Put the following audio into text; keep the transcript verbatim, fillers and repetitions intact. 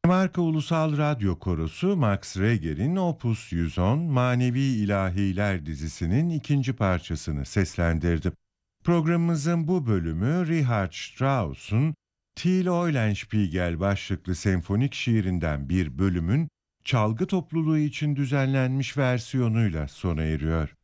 Danimarka Ulusal Radyo Korosu Max Reger'in Opus yüz on Manevi İlahiler dizisinin ikinci parçasını seslendirdi. Programımızın bu bölümü Richard Strauss'un Till Eulenspiegel başlıklı senfonik şiirinden bir bölümün çalgı topluluğu için düzenlenmiş versiyonuyla sona eriyor.